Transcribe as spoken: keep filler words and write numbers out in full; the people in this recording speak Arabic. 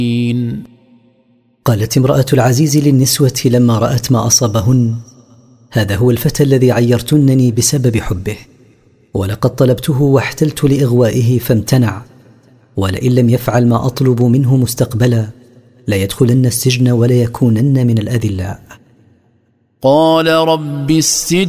قالت امرأة العزيز للنسوة لما رأت ما أصابهن: هذا هو الفتى الذي عيرتنني بسبب حبه، ولقد طلبته واحتلت لإغوائه فامتنع، ولئن لم يفعل ما أطلب منه مستقبلا ليدخلن السجن وليكونن من الأذلاء. قال رب السجن